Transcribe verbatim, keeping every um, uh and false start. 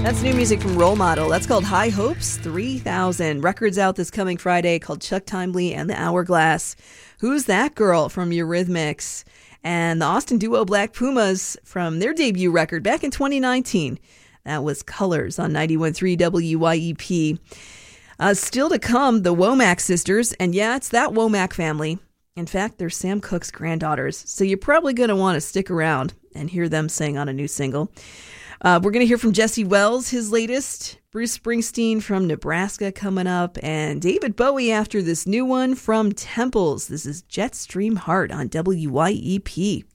That's new music from Role Model. That's called High Hopes three thousand. Records out this coming Friday called Chuck Timely and the Hourglass. Who's That Girl from Eurythmics. And the Austin duo Black Pumas from their debut record back in twenty nineteen. That was Colors on ninety-one point three W Y E P. Uh, still to come, the Womack sisters. And yeah, it's that Womack family. In fact, they're Sam Cooke's granddaughters. So you're probably going to want to stick around and hear them sing on a new single. Uh, we're going to hear from Jesse Wells, his latest. Bruce Springsteen from Nebraska coming up. And David Bowie after this new one from Temples. This is Jetstream Heart on W Y E P.